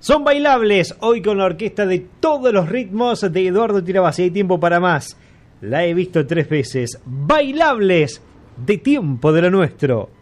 Son bailables, hoy con la orquesta de todos los ritmos de Eduardo Tirabassi. Hay tiempo para más. La he visto 3 veces. Bailables, de Tiempo de lo Nuestro.